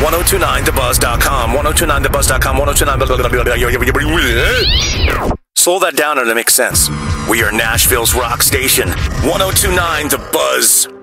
1029thebuzz.com. 1029thebuzz.com. 1029. Slow that down and it makes sense. We are Nashville's rock station. 1029 The Buzz.